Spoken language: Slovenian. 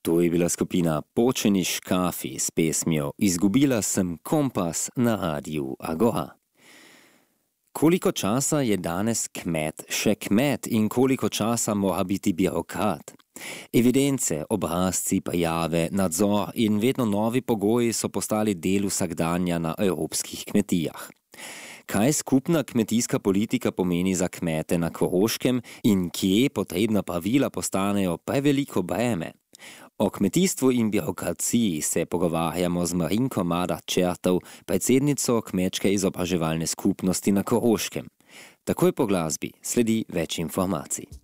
To je bila skupina Počeni škafi s pesmijo Izgubila sem kompas na radiju Agora. Koliko časa je danes kmet še kmet in koliko časa mora biti birokrat? Evidence, obrazci, prijave, nadzor in vedno novi pogoji so postali del vsakdanja na evropskih kmetijah. Kaj skupna kmetijska politika pomeni za kmete na Koroškem in kje potrebna pravila postanejo preveliko breme? O kmetijstvu in birokraciji se pogovarjamo z Marinko Madah-Čertov, predsednico kmečke izobraževalne skupnosti na Koroškem. Takoj po glasbi sledi več informacij.